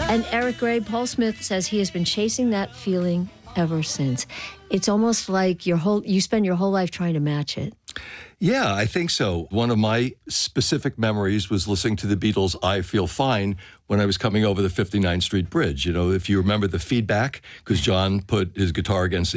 And Eric Gray, Paul Smith says he has been chasing that feeling ever since. It's almost like you spend your whole life trying to match it. Yeah, I think so. One of my specific memories was listening to the Beatles' I Feel Fine when I was coming over the 59th Street Bridge. You know, if you remember the feedback, because John put his guitar against